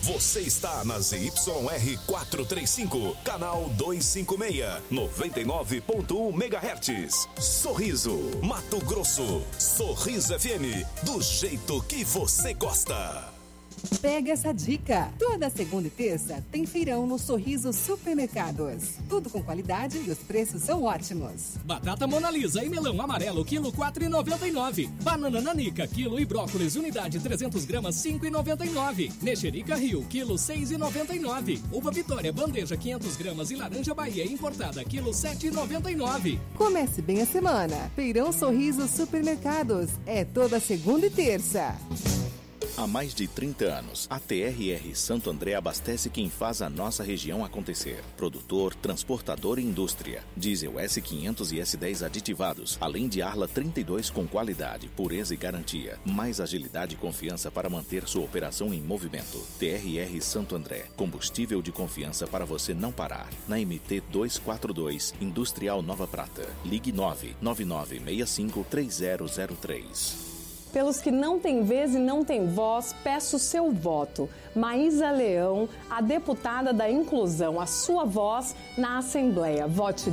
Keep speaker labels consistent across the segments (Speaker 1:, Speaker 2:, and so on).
Speaker 1: Você está na ZYR 435, canal 256, 99.1 MHz. Sorriso, Mato Grosso. Sorriso FM, do jeito que você gosta.
Speaker 2: Pega essa dica. Toda segunda e terça tem feirão no Sorriso Supermercados. Tudo com qualidade e os preços são ótimos.
Speaker 3: Batata Mona Lisa e melão amarelo, quilo 4,99. Banana Nanica, quilo e brócolis, unidade 300 gramas, 5,99. Mexerica Rio, quilo 6,99. Uva Vitória, bandeja 500 gramas e laranja Bahia importada, quilo 7,99.
Speaker 2: Comece bem a semana. Feirão Sorriso Supermercados. É toda segunda e terça.
Speaker 4: Há mais de 30 anos, a TRR Santo André abastece quem faz a nossa região acontecer. Produtor, transportador e indústria. Diesel S500 e S10 aditivados, além de Arla 32 com qualidade, pureza e garantia. Mais agilidade e confiança para manter sua operação em movimento. TRR Santo André, combustível de confiança para você não parar. Na MT 242, Industrial Nova Prata. Ligue 999653003.
Speaker 5: Pelos que não têm vez e não têm voz, peço seu voto. Maísa Leão, a deputada da Inclusão, a sua voz na Assembleia. Vote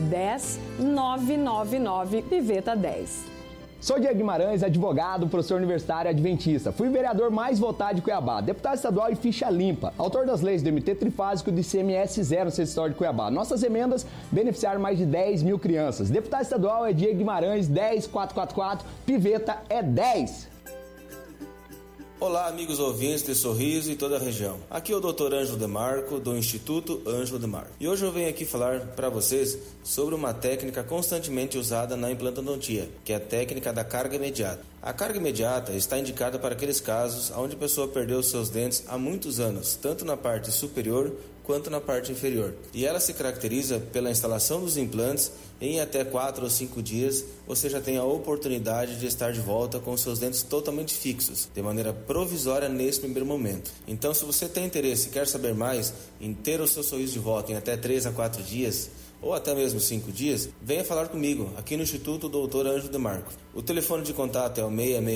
Speaker 5: 10999, Piveta 10.
Speaker 6: Sou Diego Guimarães, advogado, professor universitário adventista. Fui vereador mais votado de Cuiabá, deputado estadual e ficha limpa. Autor das leis do MT Trifásico e do ICMS Zero no Setor de Cuiabá. Nossas emendas beneficiaram mais de 10 mil crianças. Deputado estadual é Diego Guimarães, 10444, Piveta é 10.
Speaker 7: Olá, amigos ouvintes de Sorriso e toda a região. Aqui é o Dr. Ângelo Demarco, do Instituto Ângelo Demarco. E hoje eu venho aqui falar para vocês sobre uma técnica constantemente usada na implantodontia, que é a técnica da carga imediata. A carga imediata está indicada para aqueles casos onde a pessoa perdeu seus dentes há muitos anos, tanto na parte superior quanto na parte inferior. E ela se caracteriza pela instalação dos implantes. Em até 4 ou 5 dias, você já tem a oportunidade de estar de volta com seus dentes totalmente fixos, de maneira provisória nesse primeiro momento. Então, se você tem interesse e quer saber mais em ter o seu sorriso de volta em até 3 a 4 dias, ou até mesmo 5 dias, venha falar comigo aqui no Instituto Dr. Ângelo Demarco. O telefone de contato é o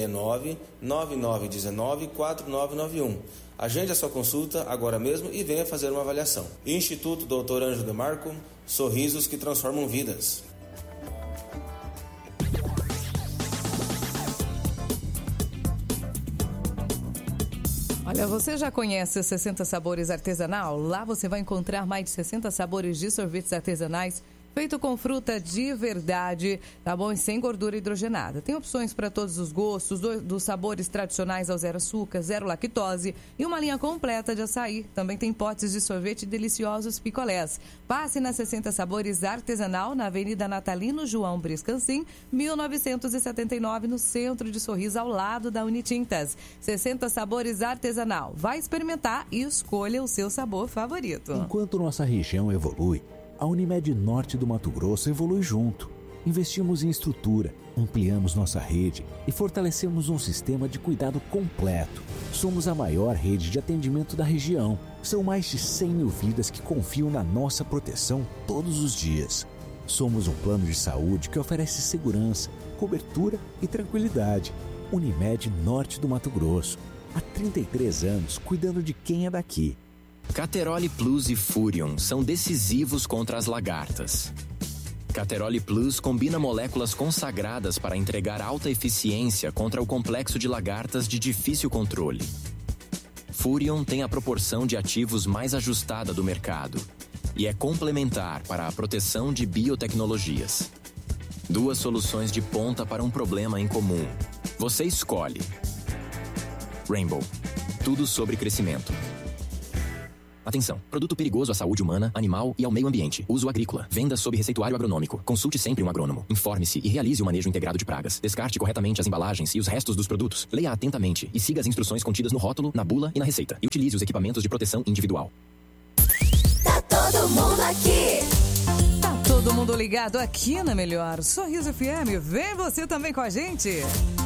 Speaker 7: 669-9919-4991. Agende a sua consulta agora mesmo e venha fazer uma avaliação. Instituto Dr. Ângelo Demarco, sorrisos que transformam vidas.
Speaker 8: Olha, você já conhece o 60 Sabores Artesanal? Lá você vai encontrar mais de 60 sabores de sorvetes artesanais feito com fruta de verdade, tá bom? E sem gordura hidrogenada. Tem opções para todos os gostos, dos sabores tradicionais ao zero açúcar, zero lactose e uma linha completa de açaí. Também tem potes de sorvete e deliciosos picolés. Passe na 60 Sabores Artesanal, na Avenida Natalino João Briscancim, 1979, no centro de Sorriso, ao lado da Unitintas. 60 Sabores Artesanal. Vai experimentar e escolha o seu sabor favorito.
Speaker 9: Enquanto nossa região evolui, a Unimed Norte do Mato Grosso evolui junto. Investimos em estrutura, ampliamos nossa rede e fortalecemos um sistema de cuidado completo. Somos a maior rede de atendimento da região. São mais de 100 mil vidas que confiam na nossa proteção todos os dias. Somos um plano de saúde que oferece segurança, cobertura e tranquilidade. Unimed Norte do Mato Grosso. Há 33 anos cuidando de quem é daqui.
Speaker 10: Cateroli Plus e Furion são decisivos contra as lagartas. Cateroli Plus combina moléculas consagradas para entregar alta eficiência contra o complexo de lagartas de difícil controle. Furion tem a proporção de ativos mais ajustada do mercado e é complementar para a proteção de biotecnologias. Duas soluções de ponta para um problema em comum. Você escolhe. Rainbow. Tudo sobre crescimento. Atenção, produto perigoso à saúde humana, animal e ao meio ambiente. Uso agrícola. Venda sob receituário agronômico. Consulte sempre um agrônomo. Informe-se e realize o manejo integrado de pragas. Descarte corretamente as embalagens e os restos dos produtos. Leia atentamente e siga as instruções contidas no rótulo, na bula e na receita. E utilize os equipamentos de proteção individual.
Speaker 11: Tá todo mundo aqui.
Speaker 8: Tá todo mundo ligado aqui na Melhor. Sorriso FM, vem você também com a gente.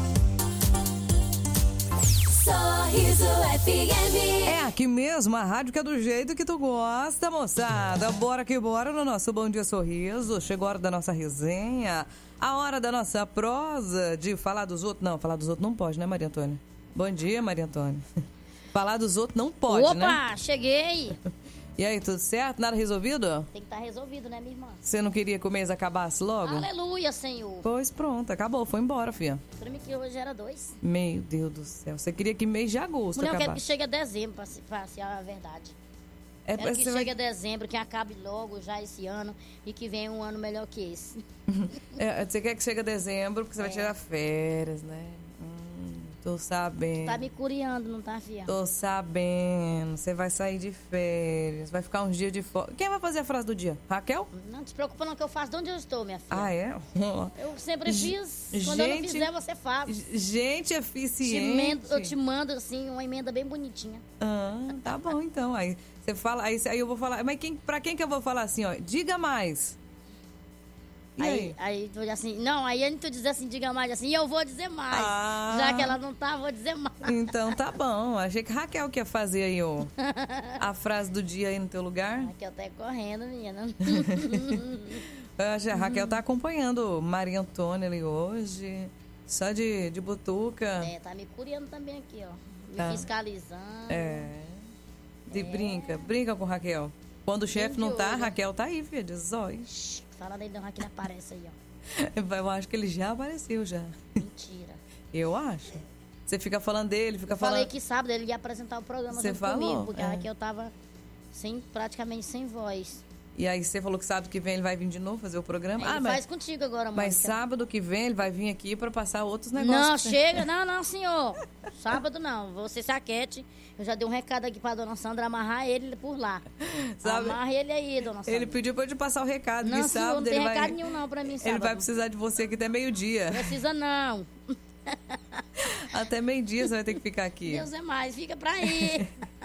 Speaker 11: Sorriso FM.
Speaker 8: É aqui mesmo, a rádio que é do jeito que tu gosta, moçada. Bora que bora no nosso Bom Dia Sorriso. Chegou a hora da nossa resenha, a hora da nossa prosa, de falar dos outros. Não, falar dos outros não pode, né, Maria Antônia? Bom dia, Maria Antônia. Falar dos outros não pode, né?
Speaker 12: Opa, cheguei.
Speaker 8: E aí, tudo certo? Nada resolvido?
Speaker 12: Tem que estar resolvido, né, minha irmã?
Speaker 8: Você não queria que o mês acabasse logo?
Speaker 12: Aleluia, Senhor.
Speaker 8: Pois pronto, acabou, foi embora, filha.
Speaker 12: Pra mim que hoje era 2.
Speaker 8: Meu Deus do céu, você queria que mês de agosto
Speaker 12: Mulher, eu quero
Speaker 8: acabasse.
Speaker 12: que chegue a dezembro, pra ser a verdade. Quero que chegue a dezembro, que acabe logo já esse ano e que venha um ano melhor que esse.
Speaker 8: Você quer que chegue a dezembro, porque você vai tirar férias, né? Tô sabendo.
Speaker 12: Tá me curiando, não tá, filha?
Speaker 8: Tô sabendo. Você vai sair de férias, vai ficar uns dias de fora. Quem vai fazer a frase do dia? Raquel?
Speaker 12: Não te preocupa não, que eu faço de onde eu estou, minha filha.
Speaker 8: Ah, é?
Speaker 12: Eu sempre fiz. Quando eu não fizer, você faz.
Speaker 8: Gente eficiente.
Speaker 12: Eu te mando, assim, uma emenda bem bonitinha.
Speaker 8: Tá bom, então. Aí você fala, aí eu vou falar. Mas pra quem que eu vou falar assim, ó? Diga mais.
Speaker 12: Aí tu diz assim, não, aí tu diz assim, diga mais assim, e eu vou dizer mais. Já que ela não tá, vou dizer mais.
Speaker 8: Então tá bom. Achei que Raquel quer fazer aí a frase do dia aí no teu lugar.
Speaker 12: Raquel tá correndo, menina.
Speaker 8: A Raquel tá acompanhando Maria Antônia ali hoje. Só de butuca.
Speaker 12: Tá me curiando também aqui, ó.
Speaker 8: Tá.
Speaker 12: Me fiscalizando.
Speaker 8: Brinca com Raquel. Quando o chefe não tá, Raquel tá aí, filha, de zóio.
Speaker 12: Fala daí, não, Raquel aparece aí, ó.
Speaker 8: Eu acho que ele já apareceu, já.
Speaker 12: Mentira.
Speaker 8: Eu acho. Você fica falando dele, fica falando...
Speaker 12: Falei que sábado ele ia apresentar o programa
Speaker 8: Você
Speaker 12: junto
Speaker 8: falou?
Speaker 12: comigo, porque a Raquel tava praticamente sem voz.
Speaker 8: E aí você falou que sábado que vem ele vai vir de novo fazer o programa?
Speaker 12: Ele faz contigo agora, Mônica.
Speaker 8: Mas sábado que vem ele vai vir aqui pra passar outros negócios.
Speaker 12: Não, chega. Não, senhor. Sábado não. Você se aquete. Eu já dei um recado aqui pra dona Sandra amarrar ele por lá. Amarra ele aí, dona Sandra.
Speaker 8: Ele pediu pra eu te passar o recado.
Speaker 12: Não,
Speaker 8: que
Speaker 12: senhor,
Speaker 8: sábado
Speaker 12: não tem
Speaker 8: ele
Speaker 12: recado
Speaker 8: vai...
Speaker 12: nenhum não pra mim sábado.
Speaker 8: Ele vai precisar de você aqui até meio-dia.
Speaker 12: Precisa não.
Speaker 8: Até meio-dia você vai ter que ficar aqui.
Speaker 12: Deus é mais, fica pra aí.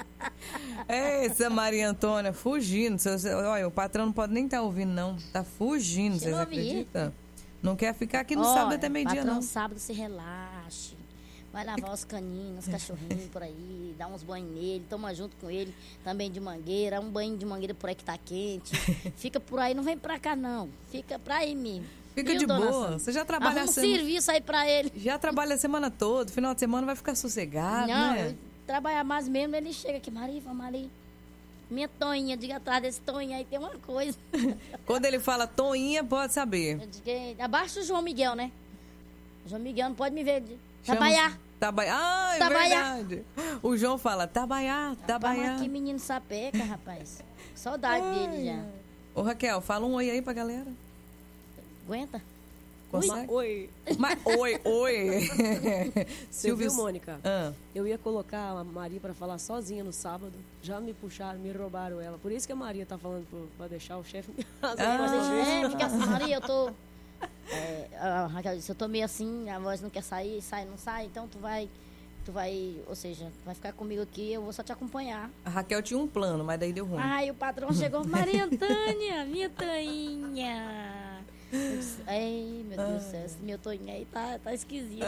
Speaker 8: Essa Maria Antônia fugindo. Olha, o patrão não pode nem estar ouvindo, não. Tá fugindo, vocês acreditam? Não quer ficar aqui no sábado até meio-dia, não.
Speaker 12: Patrão, sábado se relaxe. Vai lavar os caninhos, os cachorrinhos por aí, dá uns banhos nele, toma junto com ele, também de mangueira, um banho de mangueira por aí que tá quente. Fica por aí, não vem pra cá, não. Fica pra aí mesmo.
Speaker 8: Fica
Speaker 12: Viu,
Speaker 8: de
Speaker 12: dona
Speaker 8: boa.
Speaker 12: Sandra?
Speaker 8: Você já trabalha
Speaker 12: um serviço aí pra ele.
Speaker 8: Já trabalha a semana toda, final de semana vai ficar sossegado, né?
Speaker 12: Eu trabalhar mais mesmo, ele chega aqui, Maria, vamos ali. Minha Toinha, diga atrás desse Toinha aí, tem uma coisa.
Speaker 8: Quando ele fala Toinha, pode saber.
Speaker 12: Eu digo, abaixo do João Miguel, né? O João Miguel não pode me ver.
Speaker 8: Trabalhar. Ah, é
Speaker 12: trabalhar.
Speaker 8: Verdade. O João fala, trabalhar.
Speaker 12: Que menino sapeca, rapaz. Saudade dele já.
Speaker 8: Ô, Raquel, fala um oi aí pra galera.
Speaker 12: Aguenta?
Speaker 8: Consegue?
Speaker 13: Oi.
Speaker 8: Oi.
Speaker 13: Você viu, Mônica? Eu ia colocar a Maria pra falar sozinha no sábado. Já me puxaram, me roubaram ela. Por isso que a Maria tá falando pra deixar o chefe me
Speaker 12: fica assim, Maria, eu tô... a Raquel disse, eu tô meio assim, a voz não quer sair, não sai, então tu vai, ou seja, vai ficar comigo aqui, eu vou só te acompanhar.
Speaker 8: A Raquel tinha um plano, mas daí deu ruim.
Speaker 12: Ai, o patrão chegou, Maria Antônia, minha Toinha. Eu disse, ai, meu Deus do céu, esse meu Toinha aí tá esquisito.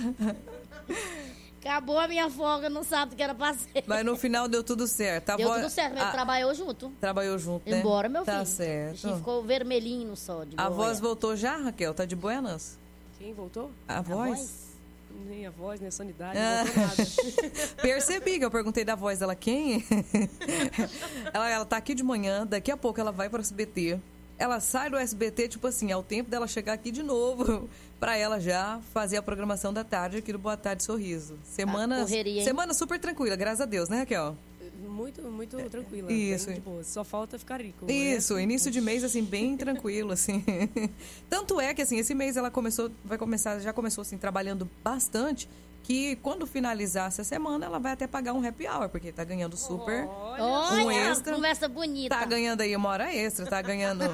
Speaker 12: Acabou a minha folga no sábado que era pra ser.
Speaker 8: Mas no final deu tudo certo.
Speaker 12: Deu tudo certo, mas trabalhou junto.
Speaker 8: Trabalhou junto, né?
Speaker 12: Embora, meu filho.
Speaker 8: Tá certo.
Speaker 12: A gente ficou vermelhinho no sol.
Speaker 8: A voz voltou já, Raquel? Tá de buenas?
Speaker 13: Quem voltou?
Speaker 8: A voz?
Speaker 13: Nem a voz, nem a sanidade, não voltou nada.
Speaker 8: Percebi que eu perguntei da voz dela quem? ela tá aqui de manhã, daqui a pouco ela vai para o SBT. Ela sai do SBT, tipo assim, é o tempo dela chegar aqui de novo pra ela já fazer a programação da tarde aqui do Boa Tarde Sorriso. Semana super tranquila, graças a Deus, né, Raquel?
Speaker 13: Muito tranquila.
Speaker 8: Isso.
Speaker 13: Bem, tipo, só falta ficar rico.
Speaker 8: Isso,
Speaker 13: né?
Speaker 8: Início de mês, assim, bem tranquilo, assim. Tanto é que, assim, esse mês ela já começou, assim, trabalhando bastante, que quando finalizar essa semana, ela vai até pagar um happy hour, porque tá ganhando super um extra.
Speaker 12: Conversa bonita.
Speaker 8: Tá ganhando aí uma hora extra, tá ganhando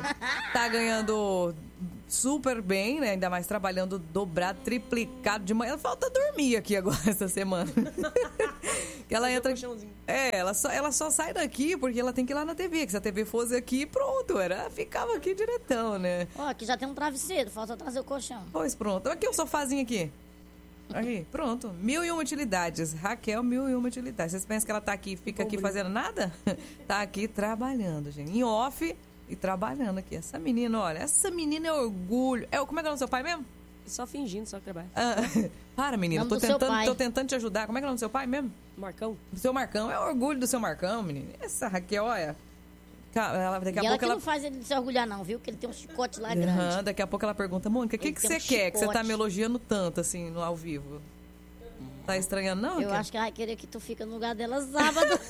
Speaker 8: super bem, né? Ainda mais trabalhando dobrado, triplicado de manhã. Falta dormir aqui agora essa semana. Ela entra. Ela só sai daqui porque ela tem que ir lá na TV. Que se a TV fosse aqui, pronto, ficava aqui diretão, né?
Speaker 12: Aqui já tem um travesseiro, falta trazer o colchão.
Speaker 8: Pois pronto. Aqui o sofazinho aqui. Aí, pronto. 1001 utilidades. Raquel, 1001 utilidades. Vocês pensam que ela tá aqui, fica aqui fazendo nada? Tá aqui trabalhando, gente. Em off e trabalhando aqui. Essa menina, olha, essa menina é orgulho. Como é que é o seu pai mesmo?
Speaker 13: aqui só fingindo, só que trabalho.
Speaker 8: Para, menina, tô tentando te ajudar. Como é que é o nome do seu pai mesmo?
Speaker 13: Marcão.
Speaker 8: Do seu Marcão, é orgulho do seu Marcão, menina. Essa Raquel, olha... Daqui a pouco
Speaker 12: ela não faz ele se orgulhar não, viu? Que ele tem um chicote lá grande.
Speaker 8: Daqui a pouco ela pergunta, Mônica, o que você quer que você tá me elogiando tanto, assim, no ao vivo? Tá estranhando, não?
Speaker 12: Eu acho que ela vai querer que tu fica no lugar dela sábado.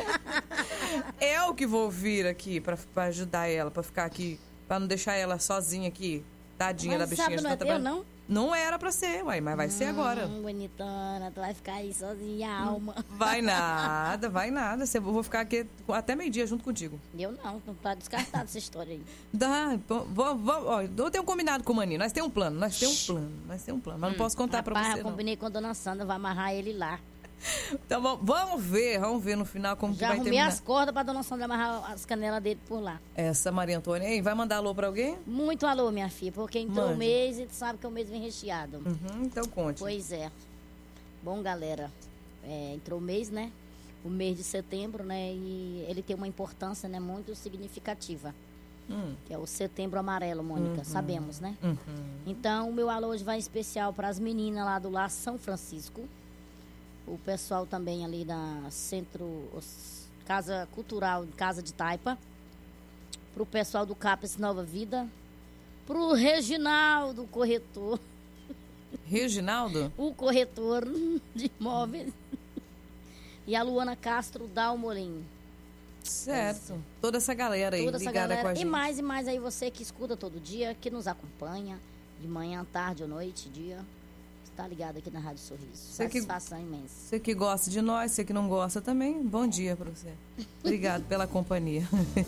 Speaker 8: Eu que vou vir aqui pra ajudar ela, pra ficar aqui, pra não deixar ela sozinha aqui. Tadinha da bichinha.
Speaker 12: Sábado não é teu, não?
Speaker 8: Não era pra ser, uai, mas vai ser agora.
Speaker 12: Bonitona, tu vai ficar aí sozinha, alma.
Speaker 8: Vai nada. Eu vou ficar aqui até meio-dia junto contigo.
Speaker 12: Eu não tá descartada essa história aí.
Speaker 8: Eu tenho um combinado com o Maninho, nós temos um plano, mas não posso contar pra você,
Speaker 12: eu combinei com a dona Sandra, vai amarrar ele lá.
Speaker 8: Então vamos ver no final como que vai terminar.
Speaker 12: Já arrumei as cordas pra dona Sandra amarrar as canelas dele por lá.
Speaker 8: Essa Maria Antônia, hein? Vai mandar alô pra alguém?
Speaker 12: Muito alô, minha filha, porque entrou o mês e tu sabe que o mês vem recheado.
Speaker 8: Então conte.
Speaker 12: Pois é. Bom, galera, entrou o mês, né? O mês de setembro, né? E ele tem uma importância, né, muito significativa. Que é o Setembro Amarelo, Mônica, sabemos, né? Então, o meu alô hoje vai em especial para as meninas lá do Lar São Francisco. O pessoal também ali da Casa Cultural, Casa de Taipa. Pro pessoal do CAPES Nova Vida. Pro Reginaldo, corretor.
Speaker 8: Reginaldo?
Speaker 12: O corretor de imóveis. E a Luana Castro Dalmolin.
Speaker 8: Certo. Toda essa galera aí ligada com a gente.
Speaker 12: E mais aí você que escuta todo dia, que nos acompanha, de manhã, tarde ou noite, dia. Tá ligado aqui na Rádio Sorriso. Satisfação imensa.
Speaker 8: Você que gosta de nós, você que não gosta também, bom dia pra você. Obrigado pela companhia.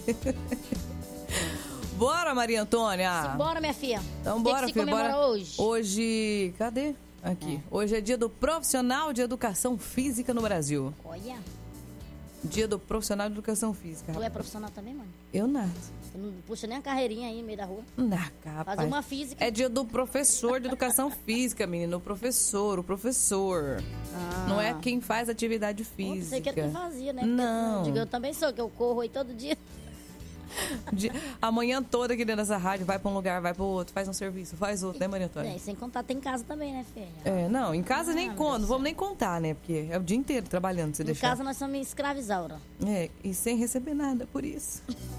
Speaker 8: Bora, Maria Antônia.
Speaker 12: Bora, minha filha.
Speaker 8: Então bora, filha.
Speaker 12: Bora hoje.
Speaker 8: Hoje, cadê? Aqui. Hoje é dia do profissional de educação física no Brasil.
Speaker 12: Olha.
Speaker 8: Dia do profissional de educação física.
Speaker 12: Tu é profissional também, mano?
Speaker 8: Eu nada.
Speaker 12: Você não puxa nem a carreirinha aí no meio da rua?
Speaker 8: Não, capaz.
Speaker 12: Fazer uma física.
Speaker 8: É dia do professor de educação física, menino. O professor. Não é quem faz atividade física.
Speaker 12: Você que era quem fazia, né?
Speaker 8: Não.
Speaker 12: Eu também sou, que eu corro aí todo dia.
Speaker 8: A manhã toda aqui dentro dessa rádio, vai pra um lugar, vai pro outro, faz um serviço, faz outro, né, Maria Antônia?
Speaker 12: Sem contar, tem casa também, né, filha?
Speaker 8: Não, em casa nem conto, não vamos nem contar, né? Porque é o dia inteiro trabalhando,
Speaker 12: Em casa nós somos escravizaura.
Speaker 8: E sem receber nada por isso.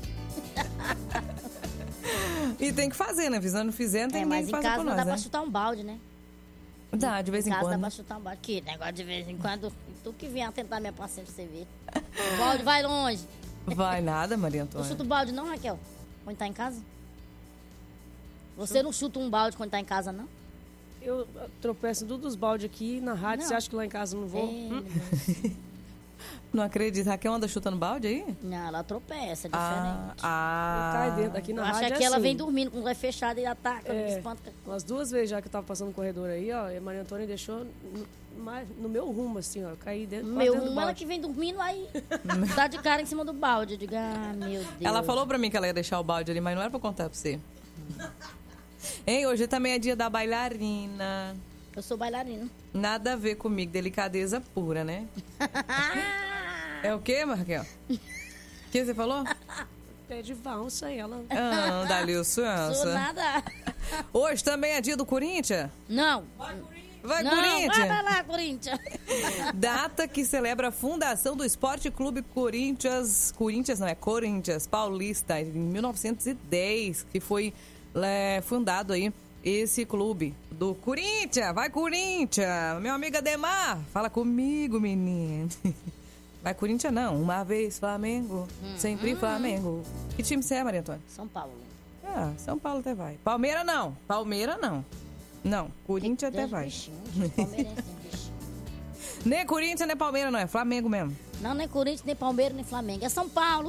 Speaker 8: E tem que fazer, né? Se não fizer, não tem ninguém que faça por nós,
Speaker 12: mas em casa dá pra chutar um balde, né?
Speaker 8: Dá, de vez em quando.
Speaker 12: Em casa dá pra chutar um balde. Que negócio de vez em quando. Tu que vem tentar minha paciência pra você ver. O balde vai longe.
Speaker 8: Vai nada, Maria Antônia.
Speaker 12: Não chuta o balde não, Raquel? Quando tá em casa? Você não chuta um balde quando tá em casa, não?
Speaker 13: Eu tropeço em todos os baldes aqui na rádio.
Speaker 12: Não.
Speaker 13: Você acha que lá em casa eu não vou?
Speaker 8: Não acredito. Raquel anda chutando balde aí?
Speaker 12: Não, ela tropeça, é diferente.
Speaker 13: Cai dentro aqui na rádio.
Speaker 12: Acha que ela vem dormindo com o olho fechado e ataca, espanta.
Speaker 13: Umas 2 vezes já que eu tava passando no corredor aí, ó, e a Maria Antônia deixou no meu rumo, assim, ó. Eu caí dentro
Speaker 12: do rumo, ela que vem dormindo aí. Dá de cara em cima do balde. Eu digo, meu Deus.
Speaker 8: Ela falou pra mim que ela ia deixar o balde ali, mas não era pra contar pra você. Hein, hoje também é dia da bailarina.
Speaker 12: Eu sou bailarina.
Speaker 8: Nada a ver comigo, delicadeza pura, né? É o quê, Raquel? O que você falou?
Speaker 13: Pé de valsa, ela.
Speaker 8: Dá licença.
Speaker 12: Sou nada.
Speaker 8: Hoje também é dia do Corinthians?
Speaker 12: Não.
Speaker 8: Vai, Corinthians!
Speaker 12: Vai lá, Corinthians!
Speaker 8: Data que celebra a fundação do Esporte Clube Corinthians Paulista, em 1910, que foi fundado aí esse clube do Corinthians. Vai, Corinthians! Meu amigo Ademar, fala comigo, menino. Vai, Corinthians não, uma vez Flamengo, sempre Flamengo. Que time você é, Maria Antônia?
Speaker 12: São Paulo.
Speaker 8: São Paulo até vai. Palmeiras não. Não, Corinthians até vai. Nem Corinthians, nem Palmeiras, não. É Flamengo mesmo.
Speaker 12: Não, nem Corinthians, nem Palmeiras, nem Flamengo. É São Paulo.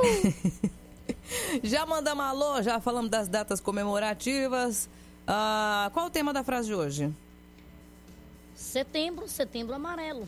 Speaker 8: Já mandamos alô, já falamos das datas comemorativas. Qual o tema da frase de hoje?
Speaker 12: Setembro Amarelo.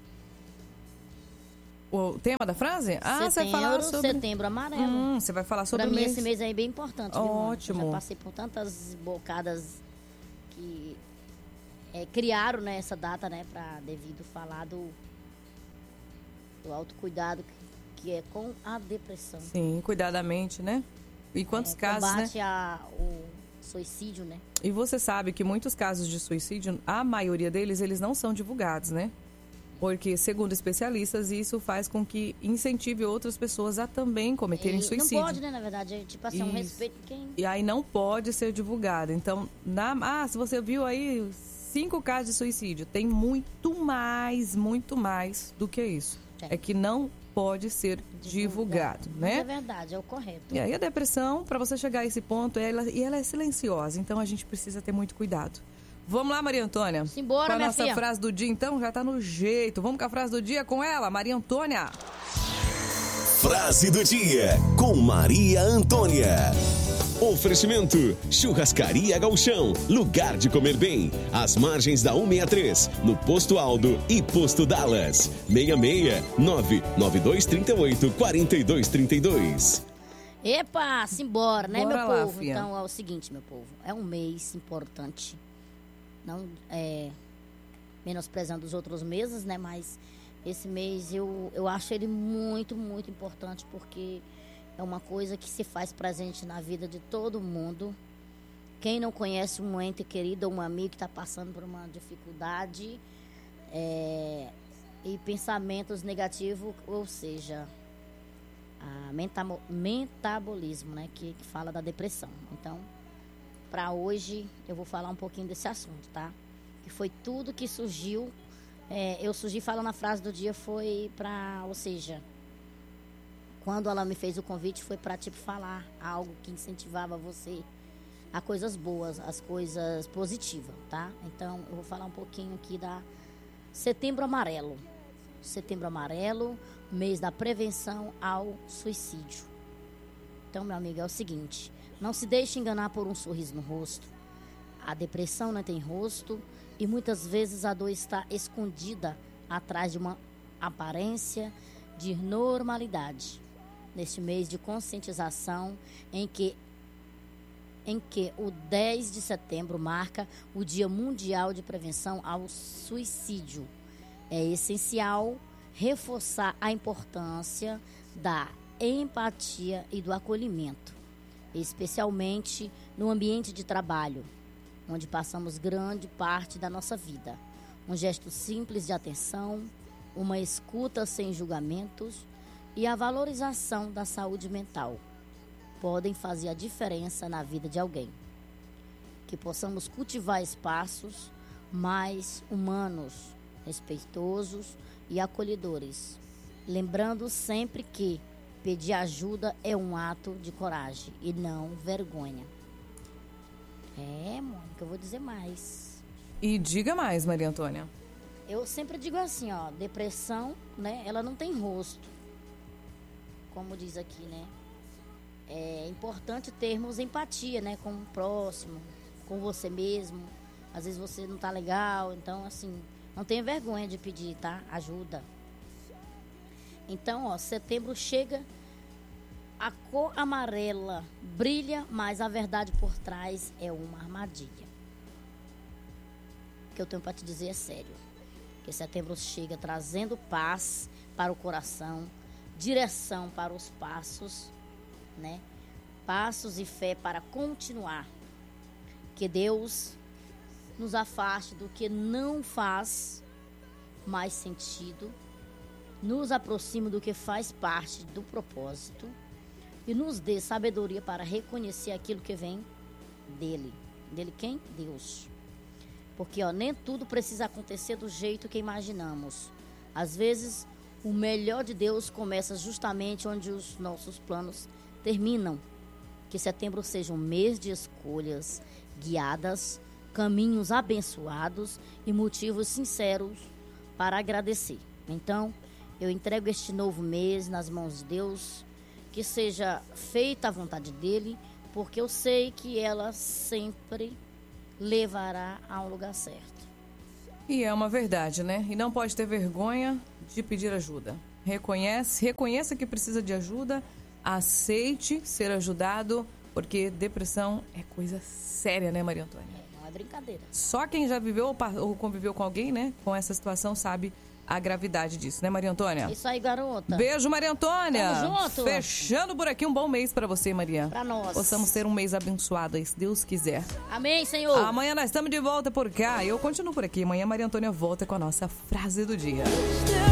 Speaker 8: O tema da frase? Você vai falar sobre...
Speaker 12: Setembro Amarelo.
Speaker 8: Você vai falar sobre
Speaker 12: o mês. Pra mim, esse mês aí é bem importante.
Speaker 8: Ótimo.
Speaker 12: Eu já passei por tantas bocadas que criaram, né, essa data, né, devido falar do autocuidado que é com a depressão.
Speaker 8: Sim, cuidar da mente, né? E quantos casos,
Speaker 12: combate
Speaker 8: né?
Speaker 12: suicídio, né?
Speaker 8: E você sabe que muitos casos de suicídio, a maioria deles, eles não são divulgados, né? Porque, segundo especialistas, isso faz com que incentive outras pessoas a também cometerem suicídio.
Speaker 12: Não pode, né, na verdade, é tipo assim, um respeito de quem...
Speaker 8: E aí não pode ser divulgado. Então, se você viu aí 5 casos de suicídio, tem muito mais do que isso. É que não pode ser divulgado, né?
Speaker 12: É verdade, é o correto.
Speaker 8: E aí a depressão, para você chegar a esse ponto, ela é silenciosa. Então, a gente precisa ter muito cuidado. Vamos lá, Maria Antônia.
Speaker 12: Simbora,
Speaker 8: minha
Speaker 12: filha.
Speaker 8: Com a nossa frase do dia, então, já tá no jeito. Vamos com a frase do dia com ela, Maria Antônia.
Speaker 1: Frase do dia com Maria Antônia. Oferecimento: Churrascaria Gauchão, lugar de comer bem, às margens da 163, no Posto Aldo e Posto Dallas. 669-9238-4232.
Speaker 12: Epa, simbora, né,
Speaker 8: Bora
Speaker 12: meu
Speaker 8: lá,
Speaker 12: povo?
Speaker 8: fia.
Speaker 12: Então, é o seguinte, meu povo, é um mês importante, não menosprezando os outros meses, né, mas esse mês eu acho ele muito, muito importante, porque é uma coisa que se faz presente na vida de todo mundo. Quem não conhece um ente querido ou um amigo que está passando por uma dificuldade e pensamentos negativos, ou seja, metabolismo, né, que fala da depressão. Então, para hoje, eu vou falar um pouquinho desse assunto, tá? Que foi tudo que surgiu. Eu surgi falando a frase do dia, foi para, ou seja, quando ela me fez o convite, foi para tipo falar algo que incentivava você a coisas boas, as coisas positivas, tá? Então, eu vou falar um pouquinho aqui da Setembro Amarelo. Setembro Amarelo, mês da prevenção ao suicídio. Então, meu amigo, é o seguinte: não se deixe enganar por um sorriso no rosto. A depressão não tem rosto e muitas vezes a dor está escondida atrás de uma aparência de normalidade. Neste mês de conscientização em que o 10 de setembro marca o Dia Mundial de Prevenção ao Suicídio, é essencial reforçar a importância da empatia e do acolhimento, especialmente no ambiente de trabalho, onde passamos grande parte da nossa vida. Um gesto simples de atenção, uma escuta sem julgamentos e a valorização da saúde mental podem fazer a diferença na vida de alguém. Que possamos cultivar espaços mais humanos, respeitosos e acolhedores, lembrando sempre que pedir ajuda é um ato de coragem e não vergonha. Mônica, eu vou dizer mais.
Speaker 8: E diga mais, Maria Antônia.
Speaker 12: Eu sempre digo assim, ó, depressão, né, ela não tem rosto. Como diz aqui, né? É importante termos empatia, né, com o próximo, com você mesmo. Às vezes você não tá legal, então assim, não tenha vergonha de pedir, tá? Ajuda. Então, ó, setembro chega, a cor amarela brilha, mas a verdade por trás é uma armadilha. O que eu tenho para te dizer é sério. Que setembro chega trazendo paz para o coração, direção para os passos, né? Passos e fé para continuar. Que Deus nos afaste do que não faz mais sentido, nos aproxime do que faz parte do propósito e nos dê sabedoria para reconhecer aquilo que vem dele. Dele quem? Deus. Porque nem tudo precisa acontecer do jeito que imaginamos. Às vezes, o melhor de Deus começa justamente onde os nossos planos terminam. Que setembro seja um mês de escolhas guiadas, caminhos abençoados e motivos sinceros para agradecer. Então, eu entrego este novo mês nas mãos de Deus, que seja feita a vontade dele, porque eu sei que ela sempre levará ao lugar certo.
Speaker 8: E é uma verdade, né? E não pode ter vergonha de pedir ajuda. Reconheça que precisa de ajuda, aceite ser ajudado, porque depressão é coisa séria, né, Maria Antônia?
Speaker 12: Não é brincadeira.
Speaker 8: Só quem já viveu ou conviveu com alguém, né, com essa situação, sabe a gravidade disso, né, Maria Antônia?
Speaker 12: Isso aí, garota.
Speaker 8: Beijo, Maria Antônia.
Speaker 12: Tamo junto.
Speaker 8: Fechando por aqui um bom mês pra você, Maria.
Speaker 12: Pra nós.
Speaker 8: Possamos ter um mês abençoado aí, se Deus quiser.
Speaker 12: Amém, Senhor.
Speaker 8: Amanhã nós estamos de volta por cá. Eu continuo por aqui. Amanhã Maria Antônia volta com a nossa frase do dia.